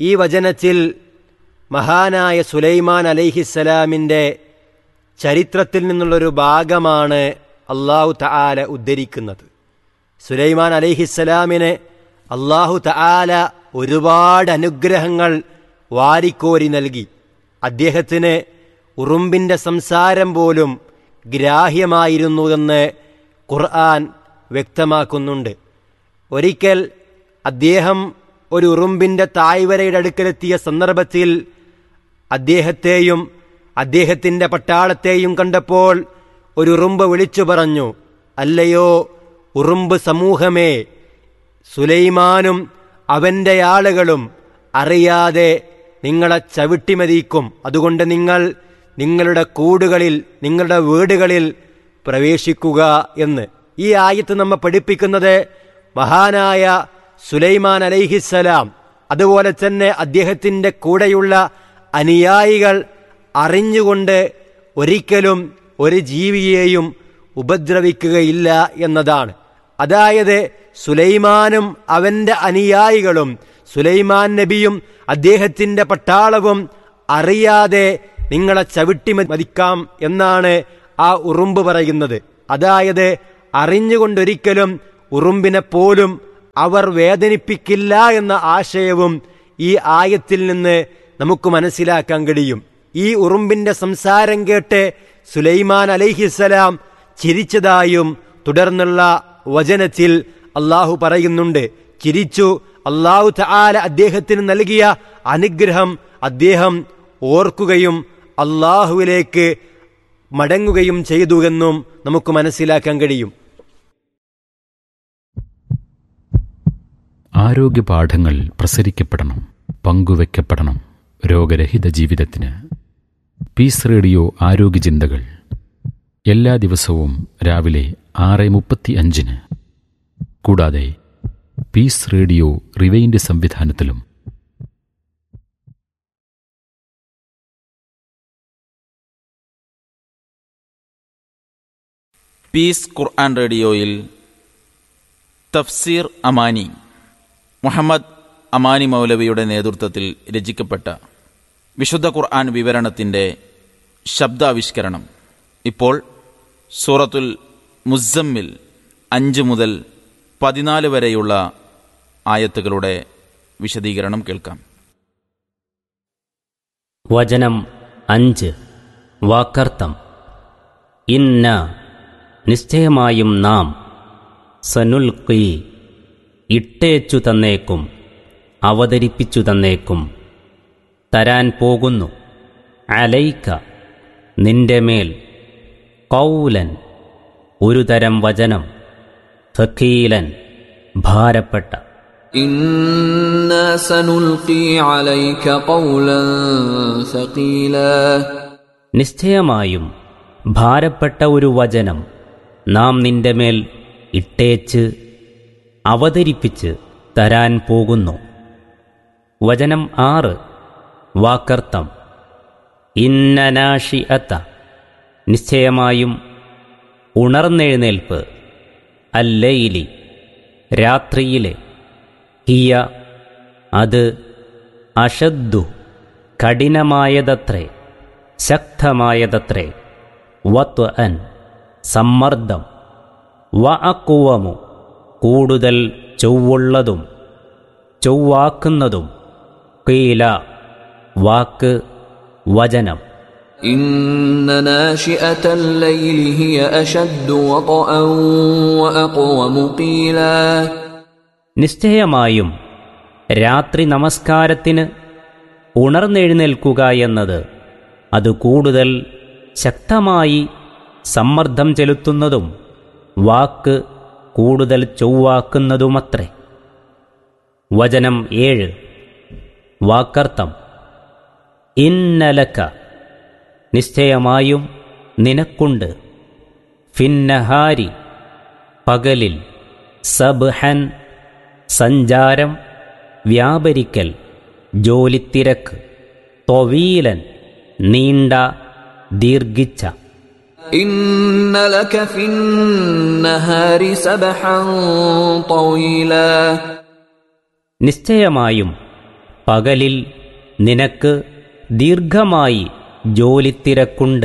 ഈ വചനത്തിൽ മഹാനായ സുലൈമാൻ അലൈഹിസ്സലാമിൻ്റെ ചരിത്രത്തിൽ നിന്നുള്ളൊരു ഭാഗമാണ് അല്ലാഹു തആല ഉദ്ധരിക്കുന്നത്. സുലൈമാൻ അലൈഹിസ്സലാമിന് അല്ലാഹു തആല ഒരുപാട് അനുഗ്രഹങ്ങൾ വാരിക്കോരി നൽകി. അദ്ദേഹത്തിന് ഉറുമ്പിൻ്റെ സംസാരം പോലും ഗ്രാഹ്യമായിരുന്നുവെന്ന് ഖുർആൻ വ്യക്തമാക്കുന്നുണ്ട്. ഒരിക്കൽ അദ്ദേഹം ഒരു ഉറുമ്പിൻ്റെ തായ്വരയുടെ അടുക്കലെത്തിയ സന്ദർഭത്തിൽ അദ്ദേഹത്തെയും അദ്ദേഹത്തിൻ്റെ പട്ടാളത്തെയും കണ്ടപ്പോൾ ഒരു ഉറുമ്പ് വിളിച്ചു പറഞ്ഞു, അല്ലയോ ഉറുമ്പ് സമൂഹമേ, സുലൈമാനും അവൻ്റെ ആളുകളും അറിയാതെ നിങ്ങളെ ചവിട്ടിമതിക്കും. അതുകൊണ്ട് നിങ്ങൾ നിങ്ങളുടെ കൂടുകളിൽ, നിങ്ങളുടെ വീടുകളിൽ പ്രവേശിക്കുക എന്ന്. ഈ ആയത്ത് നമ്മെ പഠിപ്പിക്കുന്നത് മഹാനായ സുലൈമാൻ അലൈഹിസ്സലാം അതുപോലെ തന്നെ അദ്ദേഹത്തിൻ്റെ കൂടെയുള്ള അനുയായികൾ അറിഞ്ഞുകൊണ്ട് ഒരിക്കലും ഒരു ജീവിയെയും ഉപദ്രവിക്കുകയില്ല എന്നതാണ്. അതായത് സുലൈമാനും അവൻ്റെ അനുയായികളും സുലൈമാൻ നബിയും അദ്ദേഹത്തിൻ്റെ പട്ടാളവും അറിയാതെ നിങ്ങളെ ചവിട്ടി മതിക്കാം എന്നാണ് ആ ഉറുമ്പ് പറയുന്നത്. അതായത് അറിഞ്ഞുകൊണ്ടൊരിക്കലും ഉറുമ്പിനെ പോലും അവർ വേദനിപ്പിക്കില്ല എന്ന ആശയവും ഈ ആയത്തിൽ നിന്ന് നമുക്ക് മനസ്സിലാക്കാൻ കഴിയും. ഈ ഉറുമ്പിൻ്റെ സംസാരം കേട്ട് സുലൈമാൻ അലൈഹിസ്സലാം ചിരിച്ചതായും തുടർന്നുള്ള വചനത്തിൽ അള്ളാഹു പറയുന്നുണ്ട്. ചിരിച്ചു. അള്ളാഹു തആല അദ്ദേഹത്തിന് നൽകിയ അനുഗ്രഹം അദ്ദേഹം ഓർക്കുകയും അള്ളാഹുവിലേക്ക് മടങ്ങുകയും ചെയ്തുവെന്നും നമുക്ക് മനസ്സിലാക്കാൻ കഴിയും. ആരോഗ്യ പാഠങ്ങൾ പ്രസരിക്കപ്പെടണം, പങ്കുവെക്കപ്പെടണം രോഗരഹിത ജീവിതത്തിന്. പീസ് റേഡിയോ ആരോഗ്യ ചിന്തകൾ എല്ലാ ദിവസവും രാവിലെ 6:35 കൂടാതെ പീസ് റേഡിയോ റിവൈൻഡ് സംവിധാനത്തിലും. പീസ് ഖുർആൻ റേഡിയോയിൽ തഫ്സീർ അമാനി, മുഹമ്മദ് അമാനി മൗലവിയുടെ നേതൃത്വത്തിൽ രചിക്കപ്പെട്ട വിശുദ്ധ ഖുർആൻ വിവരണത്തിൻ്റെ ശബ്ദാവിഷ്കരണം. ഇപ്പോൾ സൂറത്തുൽ മുസ്സമ്മിൽ 5 മുതൽ 14 വരെയുള്ള ആയത്തുകളുടെ വിശദീകരണം കേൾക്കാം. വചനം 5. വാക്കർത്ഥം. ഇന്ന, നിശ്ചയമായും നാം, സനുൽഖി, ഇട്ടേച്ചു തന്നേക്കും, അവതരിപ്പിച്ചു തന്നേക്കും, തരാൻ പോകുന്നു, അലൈക, നിന്റെ മേൽ, ഖൗലൻ, ഒരു തരം വചനം, സഖീലൻ, ഭാരപ്പെട്ട. ഇന്നാ സനുൽഖി അലൈക ഖൗലൻ സഖീലാ, നിശ്ചയമായും ഭാരപ്പെട്ട ഒരു വചനം നാം നിന്റെ മേൽ ഇട്ടേച്ച് അവതരിപ്പിച്ച് തരാൻ പോകുന്നു. വചനം 6. വാക്കർത്ഥം. ഇന്ന നാശിഅത, നിശ്ചയമായും ഉണർന്നെഴുന്നേൽപ്പ്, അല്ലൈലി, രാത്രിയിലെ, ഹിയ, അത്, അഷദ്ദു, കഠിനമായതത്രേ, ശക്തമായതത്രേ, വത്അൻ, സമ്മർദ്ദം, വഅഖ്വമു, കൂടുതൽ ചൊവ്വുള്ളതും ചൊവ്വാക്കുന്നതും, ഖീല, വാക്ക്, വചനം. ഇന്ന നാശിഅതൽ ലൈലി ഹിയ അശദ്ദു വത്അൻ വഅഖ്വമു ഖീലാ, നിശ്ചയമായും രാത്രി നമസ്കാരത്തിന് ഉണർന്നെഴുന്നേൽക്കുക എന്നത് അത് കൂടുതൽ ശക്തമായി സമ്മർദ്ദം ചെലുത്തുന്നതും വാക്ക് കൂടുതൽ ചൊവ്വാക്കുന്നതുമത്രേ. വചനം 7. വാക്കർത്ഥം. ഇന്നലക, നിശ്ചയമായും നിനക്കുണ്ട്, ഫിന്നഹാരി, പകലിൽ, സബ്ഹൻ, സഞ്ചാരം, വ്യാപരിക്കൽ, ജോലിത്തിരക്ക്, തൊവീലൻ, നീണ്ട, ദീർഘിച്ച. ഇന്ന ലക ഫിന്നഹാരി സബ്ഹൻ ത്വീലാ, നിശ്ചയമായും പകലിൽ നിനക്ക് ദീർഘമായി ജോലിത്തിരക്കുണ്ട്.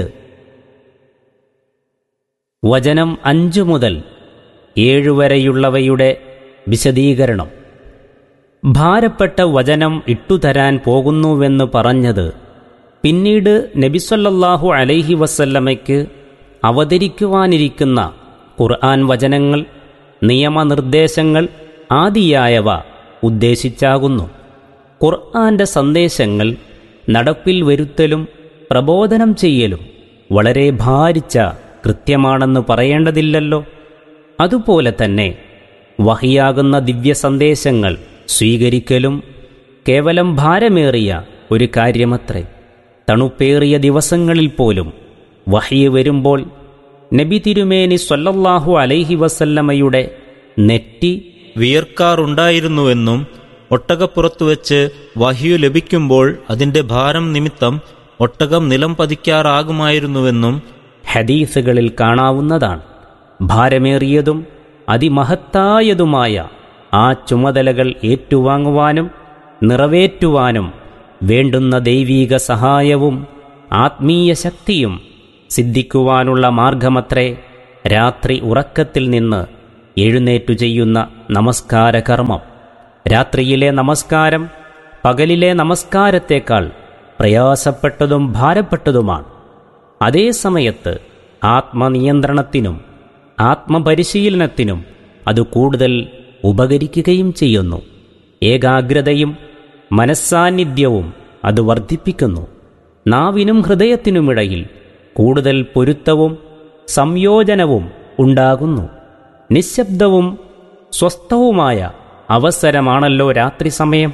വചനം 5 മുതൽ 7 വരെയുള്ളവയുടെ വിശദീകരണം. ഭാരപ്പെട്ട വചനം ഇട്ടുതരാൻ പോകുന്നുവെന്ന് പറഞ്ഞത് പിന്നീട് നബി സല്ലല്ലാഹു അലൈഹി വസല്ലമയ്ക്ക് അവതരിക്കുവാനിരിക്കുന്ന ഖുർആൻ വചനങ്ങൾ, നിയമനിർദ്ദേശങ്ങൾ ആദിയായവ ഉദ്ദേശിച്ചാകുന്നു. ഖുർആന്റെ സന്ദേശങ്ങൾ നടപ്പിൽ വരുത്തലും പ്രബോധനം ചെയ്യലും വളരെ ഭാരിച്ച കൃത്യമാണെന്ന് പറയേണ്ടതില്ലല്ലോ. അതുപോലെ തന്നെ വഹിയാകുന്ന ദിവ്യ സന്ദേശങ്ങൾ സ്വീകരിക്കലും കേവലം ഭാരമേറിയ ഒരു കാര്യമത്രേ. തണുപ്പേറിയ ദിവസങ്ങളിൽ പോലും വഹ്യ് വരുമ്പോൾ നബി തിരുമേനി സ്വല്ലല്ലാഹു അലൈഹി വസല്ലമയുടെ നെറ്റി വിയർക്കാറുണ്ടായിരുന്നുവെന്നും ഒട്ടകപ്പുറത്തുവെച്ച് വഹ്യു ലഭിക്കുമ്പോൾ അതിന്റെ ഭാരം നിമിത്തം ഒട്ടകം നിലം പതിക്കാറാകുമായിരുന്നുവെന്നും ഹദീസുകളിൽ കാണാവുന്നതാണ്. ഭാരമേറിയതും അതിമഹത്തായതുമായ ആ ചുമതലകൾ ഏറ്റുവാങ്ങുവാനും നിറവേറ്റുവാനും വേണ്ടുന്ന ദൈവീക സഹായവും ആത്മീയ ശക്തിയും സിദ്ധിക്കുവാനുള്ള മാർഗമത്രേ രാത്രി ഉറക്കത്തിൽ നിന്ന് എഴുന്നേറ്റു ചെയ്യുന്ന നമസ്കാരകർമ്മം. രാത്രിയിലെ നമസ്കാരം പകലിലെ നമസ്കാരത്തേക്കാൾ പ്രയാസപ്പെട്ടതും ഭാരപ്പെട്ടതുമാണ്. അതേ സമയത്ത് ആത്മനിയന്ത്രണത്തിനും ആത്മപരിശീലനത്തിനും അത് കൂടുതൽ ഉപകരിക്കുകയും ചെയ്യുന്നു. ഏകാഗ്രതയും മനസ്സാന്നിധ്യവും അത് വർദ്ധിപ്പിക്കുന്നു. നാവിനും ഹൃദയത്തിനുമിടയിൽ കൂടുതൽ പൊരുത്തവും സംയോജനവും ഉണ്ടാകുന്നു. നിശബ്ദവും സ്വസ്ഥവുമായ അവസരമാണല്ലോ രാത്രി സമയം.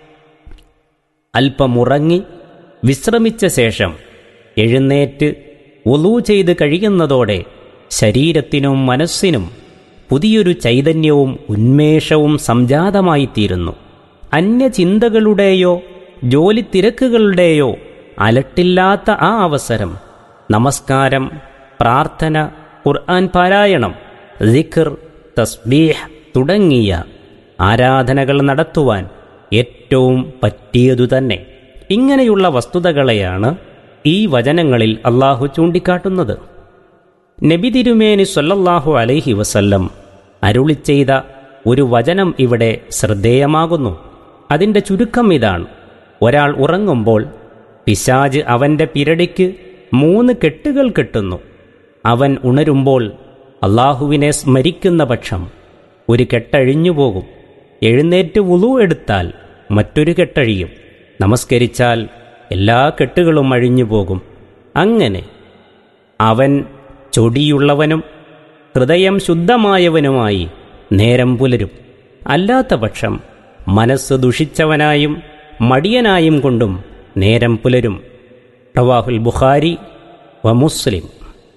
അല്പമുറങ്ങി വിശ്രമിച്ച ശേഷം എഴുന്നേറ്റ് വുളൂ ചെയ്ത് കഴിയുന്നതോടെ ശരീരത്തിനും മനസ്സിനും പുതിയൊരു ചൈതന്യവും ഉന്മേഷവും സംജാതമായിത്തീരുന്നു. അന്യചിന്തകളുടെയോ ജോലിത്തിരക്കുകളുടെയോ അലട്ടില്ലാത്ത ആ അവസരം നമസ്കാരം, പ്രാർത്ഥന, ഖുർആൻ പാരായണം, സിക്ർ, തസ്ബീഹ് തുടങ്ങിയ ആരാധനകൾ നടത്തുവാൻ ഏറ്റവും പറ്റിയതുതന്നെ. ഇങ്ങനെയുള്ള വസ്തുതകളെയാണ് ഈ വചനങ്ങളിൽ അള്ളാഹു ചൂണ്ടിക്കാട്ടുന്നത്. നബി തിരുമേനി സ്വല്ലല്ലാഹു അലൈഹി വസല്ലം അരുളിച്ചെയ്ത ഒരു വചനം ഇവിടെ ശ്രദ്ധേയമാകുന്നു. അതിൻ്റെ ചുരുക്കം ഇതാണ്: ഒരാൾ ഉറങ്ങുമ്പോൾ പിശാച് അവൻ്റെ പിരടിക്ക് 3 കെട്ടുകൾ കെട്ടുന്നു. അവൻ ഉണരുമ്പോൾ അള്ളാഹുവിനെ സ്മരിക്കുന്ന പക്ഷം ഒരു കെട്ടഴിഞ്ഞുപോകും. എഴുന്നേറ്റ് വുളൂ എടുത്താൽ മറ്റൊരു കെട്ടഴിയും. നമസ്കരിച്ചാൽ എല്ലാ കെട്ടുകളും അഴിഞ്ഞുപോകും. അങ്ങനെ അവൻ ചൊടിയുള്ളവനും ഹൃദയം ശുദ്ധമായവനുമായി നേരം പുലരും. അല്ലാത്ത പക്ഷം മനസ്സ് ദുഷിച്ചവനായും മടിയനായും കൊണ്ടും നേരം പുലരും. റവാഹുൽ ബുഖാരി വ മുസ്ലിം.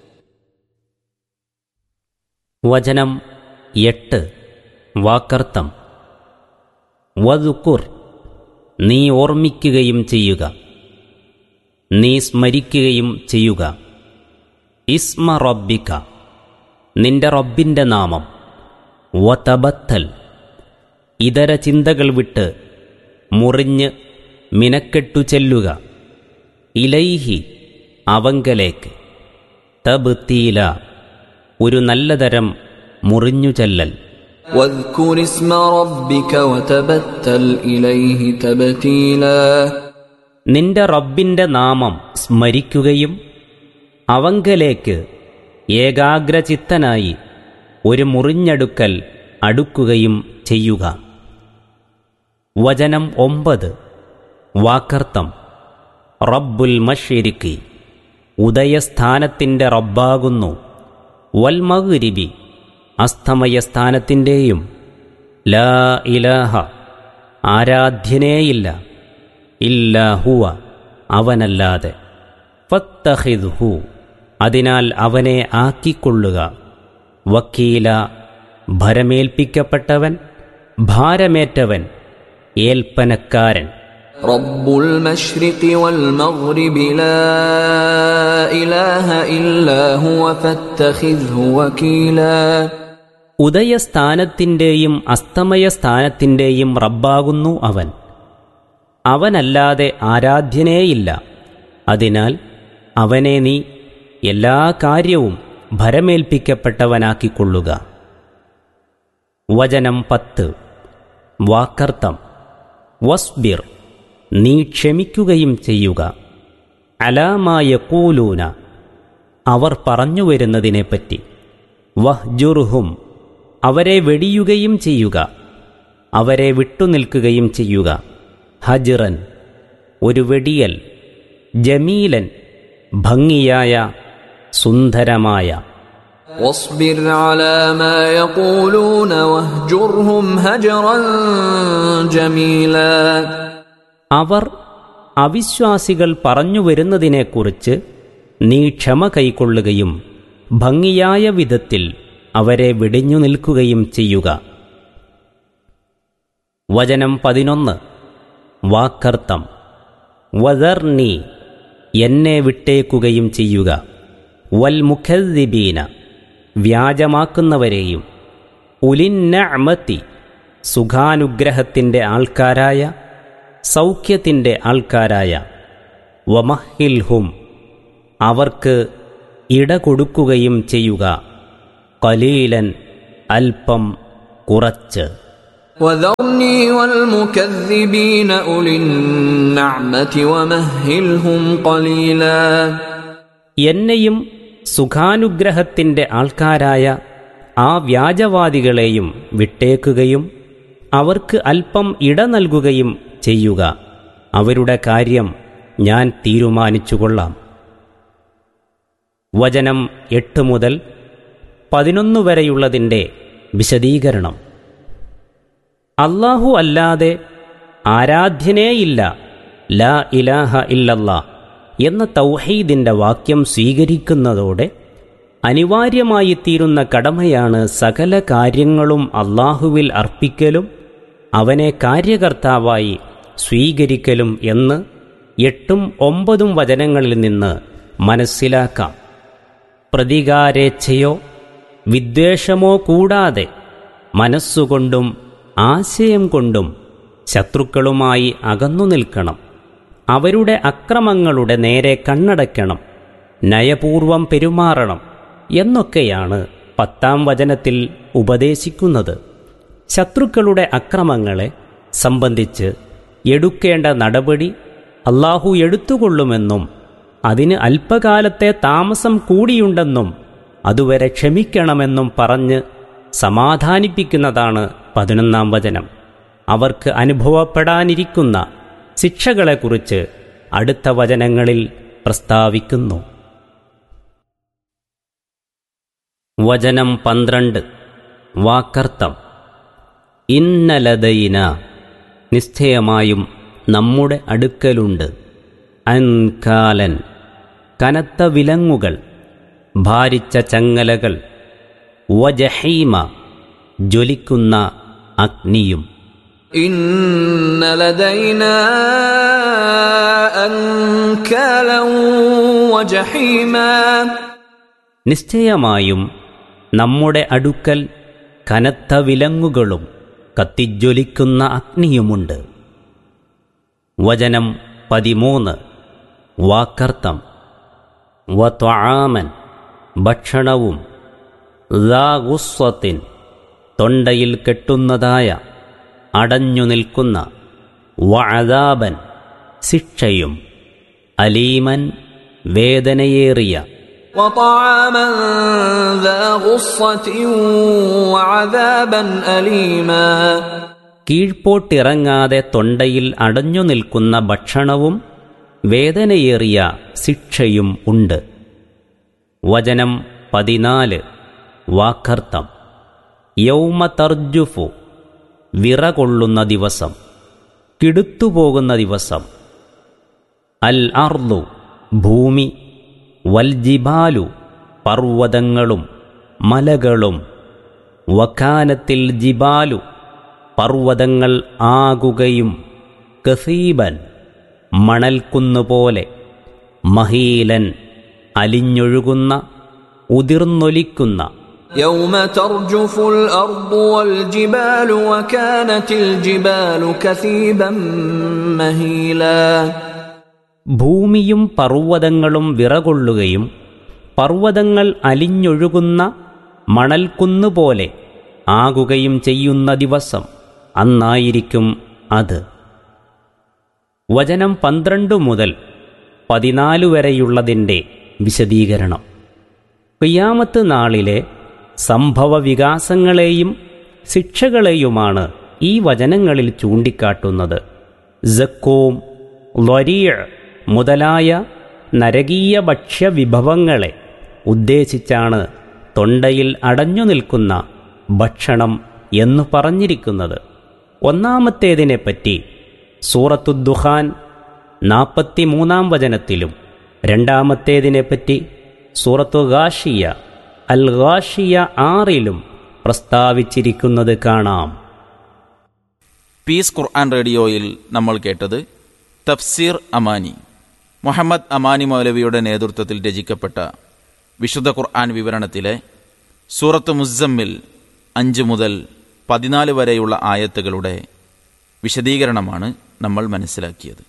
വചനം 8. വാക്കർത്ഥം. വദുകുർ, നീ ഓർമ്മിക്കുകയും ചെയ്യുക, നീ സ്മരിക്കുകയും ചെയ്യുക. ഇസ്മ റബ്ബിക, നിന്റെ റബ്ബിൻ്റെ നാമം. വതബത്തൽ, ഇതര ചിന്തകൾ വിട്ട് മുറിഞ്ഞ് മിനക്കെട്ടു ചെല്ലുക. ഇലൈഹി, അവങ്കലേക്ക്. തബ്തീല, ഒരു നല്ലതരം മുറിഞ്ഞു ചെല്ലൽ. واذكر اسم ربك وتبتل إليه تبتيلا, നിന്റെ റബ്ബിൻ്റെ നാമം സ്മരിക്കുകയും അവങ്കലേക്ക് ഏകാഗ്രചിത്തനായി ഒരു മുറിഞ്ഞടുക്കൽ അടുക്കുകയും ചെയ്യുക. വചനം 9. വാക്കർത്ഥം. റബ്ബുൽ മശ്രിഖി, ഉദയസ്ഥാനത്തിൻ്റെ റബ്ബാകുന്നു. വൽ മഗ്രിബി, അസ്തമയസ്ഥാനത്തിൻ്റെയും. ലാ ഇലാഹ, ആരാധ്യനേയില്ല. ഇല്ലാ ഹുവ, അവനല്ലാതെ. ഫത്തഖിദ്ഹു, അതിനാൽ അവനെ ആക്കിക്കൊള്ളുക. വക്കീല, ഭരമേൽപ്പിക്കപ്പെട്ടവൻ, ഭാരമേറ്റവൻ, ഏൽപ്പനക്കാരൻ. റബ്ബുൽ മശ്രിഖി വൽ മഗ്രിബി ലാ ഇലാഹ ഇല്ലാ ഹുവ ഫത്തഖിദ്ഹു വക്കീലാ, ഉദയസ്ഥാനത്തിൻ്റെയും അസ്തമയസ്ഥാനത്തിൻ്റെയും റബ്ബാകുന്നു അവൻ. അവനല്ലാതെ ആരാധ്യനേയില്ല. അതിനാൽ അവനെ നീ എല്ലാ കാര്യവും ഭരമേൽപ്പിക്കപ്പെട്ടവനാക്കിക്കൊള്ളുക. വചനം 10. വാക്കർത്ഥം. വസ്ബിർ, നീ ക്ഷമിക്കുകയും ചെയ്യുക. അലാമാ യഖൂലൂന, അവർ പറഞ്ഞുവരുന്നതിനെപ്പറ്റി. വഹ്ജുർഹും, അവരെ വെടിയുകയും ചെയ്യുക, അവരെ വിട്ടുനിൽക്കുകയും ചെയ്യുക. ഹജ്റൻ, ഒരു വെടിയൽ. ജമീലൻ, ഭംഗിയായ സുന്ദരമായ. واصبر على ما يقولون واهجرهم هجرا جميلا. അവർ അവിശ്വാസികൾ പറഞ്ഞുവരുന്നതിനെക്കുറിച്ച് നീ ക്ഷമ കൈക്കൊള്ളുകയും ഭംഗിയായ വിധത്തിൽ അവരെ വെടിഞ്ഞു നിൽക്കുകയും ചെയ്യുക. വചനം 11. വാക്കർത്ഥം. വദർനി, എന്നെ വിട്ടേക്കുകയും ചെയ്യുക. വൽ മുഖദ്ദിബീന, വ്യാജമാക്കുന്നവരെയും. ഉലിന്നഅമതി, സുഖാനുഗ്രഹത്തിൻ്റെ ആൾക്കാരായ, സൗഖ്യത്തിൻ്റെ ആൾക്കാരായ. വമഹിൽഹും, അവർക്ക് ഇട കൊടുക്കുകയും ചെയ്യുക. ഖലീലൻ, അല്പം, കുറച്ച്. وذرني والمكذبين أولي النعمة ومهلهم قليلا. എന്നെയും സുഖാനുഗ്രഹത്തിൻ്റെ ആൾക്കാരായ ആ വ്യാജവാദികളെയും വിട്ടേക്കുകയും അവർക്ക് അല്പം ഇട നൽകുകയും ചെയ്യുക. അവരുടെ കാര്യം ഞാൻ തീരുമാനിച്ചുകൊള്ളാം. വചനം 8 മുതൽ 11 വരെയുള്ളതിൻ്റെ വിശദീകരണം. അല്ലാഹു അല്ലാതെ ആരാധ്യനേയില്ല, ലാ ഇലാഹ ഇല്ലല്ലാ എന്ന തൗഹീദിൻ്റെ വാക്യം സ്വീകരിക്കുന്നതോടെ അനിവാര്യമായിത്തീരുന്ന കടമയാണ് സകല കാര്യങ്ങളും അല്ലാഹുവിൽ അർപ്പിക്കലും അവനെ കാര്യകർത്താവായി സ്വീകരിക്കലും എന്ന് 8ഉം 9ഉം വചനങ്ങളിൽ നിന്ന് മനസ്സിലാക്കാം. പ്രതികാരേച്ഛയോ വിദ്വേഷമോ കൂടാതെ മനസ്സുകൊണ്ടും ആശയം കൊണ്ടും ശത്രുക്കളുമായി അകന്നു നിൽക്കണം. അവരുടെ അക്രമങ്ങളുടെ നേരെ കണ്ണടയ്ക്കണം. നയപൂർവം പെരുമാറണം എന്നൊക്കെയാണ് 10ാം വചനത്തിൽ ഉപദേശിക്കുന്നത്. ശത്രുക്കളുടെ അക്രമങ്ങളെ സംബന്ധിച്ച് എടുക്കേണ്ട നടപടി അല്ലാഹു എടുത്തുകൊള്ളുമെന്നും അതിന് അല്പകാലത്തെ താമസം കൂടിയുണ്ടെന്നും അതുവരെ ക്ഷമിക്കണമെന്നും പറഞ്ഞ് സമാധാനിപ്പിക്കുന്നതാണ് 11ാം വചനം. അവർക്ക് അനുഭവപ്പെടാനിരിക്കുന്ന ശിക്ഷകളെക്കുറിച്ച് അടുത്ത വചനങ്ങളിൽ പ്രസ്താവിക്കുന്നു. വചനം 12. വാക്കർത്ഥം. ഇന്നലദൈന, നിശ്ചയമായും നമ്മുടെ അടുക്കലുണ്ട്. അൻകാലൻ, കനത്ത വിലങ്ങുകൾ, ഭാരിച്ച ചങ്ങലകൾ. വജഹീമ, ജ്വലിക്കുന്ന അഗ്നിയും. إن لدينا أنكالا وجحيما. നിശ്ചയമായും നമ്മുടെ അടുക്കൽ കനത്ത വിലങ്ങുകളും കത്തിജ്വലിക്കുന്ന അഗ്നിയുമുണ്ട്. വചനം 13. വാക്കർത്ഥം. വത്വആമൻ, ഭക്ഷണവും. ദാ ഗുസ്വത്തിൻ, തൊണ്ടയിൽ കെട്ടുന്നതായ, അടഞ്ഞു നിൽക്കുന്ന. വഅദാബൻ, ശിക്ഷയും. അലീമൻ, വേദനയേറിയ. وطعاما ذا غصة وعذابا أليما. കീഴ്പോട്ടിറങ്ങാതെ തൊണ്ടയിൽ അടഞ്ഞു നിൽക്കുന്ന ഭക്ഷണവും വേദനയേറിയ ശിക്ഷയും ഉണ്ട്. വചനം 14. വാക്കർത്ഥം. യൗമ തർജുഫു, വിറകൊള്ളുന്ന ദിവസം, കിടുത്തുപോകുന്ന ദിവസം. അൽ അർദു, ഭൂമി. വൽജിബാലു, പർവ്വതങ്ങളും മലകളും. വകാനത്തിൽ ജിബാലു, പർവ്വതങ്ങൾ ആകുകയും. കസീബൻ, മണൽക്കുന്നുപോലെ. മഹീലൻ, അലിഞ്ഞൊഴുകുന്ന, ഉതിർന്നൊലിക്കുന്ന. يوم ترجف الأرض والجبال وكانت الجبال كثيبا مهيلا. ഭൂമിയും പർവ്വതങ്ങളും വിറകൊള്ളുകയും പർവ്വതങ്ങൾ അലിഞ്ഞൊഴുകുന്ന മണൽക്കുന്നുപോലെ ആകുകയും ചെയ്യുന്ന ദിവസം അന്നായിരിക്കും അത്. വചനം 12 മുതൽ 14 വരെയുള്ളതിൻ്റെ വിശദീകരണം. ഖിയാമത്ത് നാളിലെ സംഭവ വികാസങ്ങളെയും ശിക്ഷകളെയുമാണ് ഈ വചനങ്ങളിൽ ചൂണ്ടിക്കാട്ടുന്നത്. സക്കൂം, ലൊരീഅ് മുതലായ നരകീയ ഭക്ഷ്യവിഭവങ്ങളെ ഉദ്ദേശിച്ചാണ് തൊണ്ടയിൽ അടഞ്ഞു നിൽക്കുന്ന ഭക്ഷണം എന്നു പറഞ്ഞിരിക്കുന്നത്. ഒന്നാമത്തേതിനെപ്പറ്റി സൂറത്തുദ്ദുഖാൻ 43-ാം വചനത്തിലും രണ്ടാമത്തേതിനെപ്പറ്റി സൂറത്തു ഗാഷിയ അൽ ഗാഷിയ 6-ലും പ്രസ്താവിച്ചിരിക്കുന്നത് കാണാം. പീസ് ഖുർആൻ റേഡിയോയിൽ നമ്മൾ കേട്ടത് തഫ്സീർ അമാനി. മുഹമ്മദ് അമാനി മൗലവിയുടെ നേതൃത്വത്തിൽ രചിക്കപ്പെട്ട വിശുദ്ധ ഖുർആൻ വിവരണത്തിലെ സൂറത്ത് മുസ്സമ്മിൽ 5 മുതൽ 14 വരെയുള്ള ആയത്തുകളുടെ വിശദീകരണമാണ് നമ്മൾ മനസ്സിലാക്കിയത്.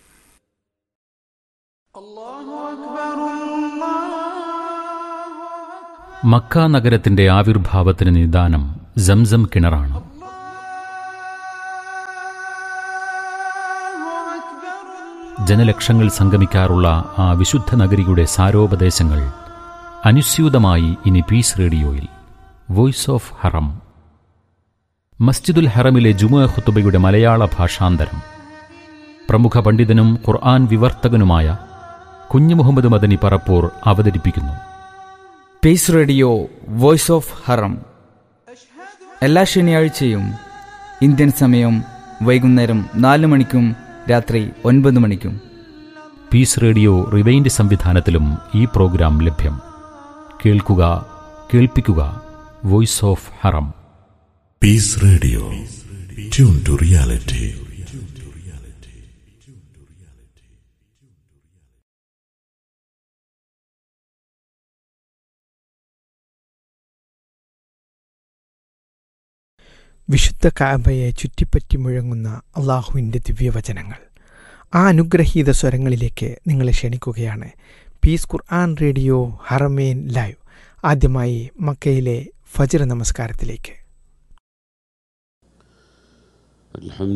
മക്ക നഗരത്തിന്റെ ആവിർഭാവത്തിന് നിദാനം സംസം കിണറാണ്. ജനലക്ഷങ്ങൾ സംഗമിക്കാറുള്ള ആ വിശുദ്ധ നഗരിയുടെ സാരോപദേശങ്ങൾ അനുസ്യൂതമായി ഇനി പീസ് റേഡിയോയിൽ. വോയിസ് ഓഫ് ഹറം. മസ്ജിദുൽ ഹറമിലെ ജുമുഅ ഖുതുബയുടെ മലയാള ഭാഷാന്തരം പ്രമുഖ പണ്ഡിതനും ഖുർആൻ വിവർത്തകനുമായ കുഞ്ഞു മുഹമ്മദ് മദനി പറപ്പൂർ അവതരിപ്പിക്കുന്നു. പീസ് റേഡിയോ വോയിസ് ഓഫ് ഹറം എല്ലാ ശനിയാഴ്ചയും ഇന്ത്യൻ സമയം വൈകുന്നേരം 4 മണിക്കും രാത്രി 9 മണിക്കും. പീസ് റേഡിയോ റിവൈൻഡ് സംവിധാനത്തിലും ഈ പ്രോഗ്രാം ലഭ്യം. കേൾക്കുക, കേൾപ്പിക്കുക. Voice of Haram. Piece radio, tune to reality. വിശുദ്ധ കഅബയെ ചുറ്റിപ്പറ്റി മുഴങ്ങുന്ന അള്ളാഹുവിൻ്റെ ദിവ്യവചനങ്ങൾ. ആ അനുഗ്രഹീത സ്വരങ്ങളിലേക്ക് നിങ്ങളെ ക്ഷണിക്കുകയാണ് പീസ് ഖുർആൻ റേഡിയോ ഹറമേൻ ലൈവ്. ആദ്യമായി മക്കയിലെ ഫജ്ർ നമസ്കാരത്തിലേക്ക്.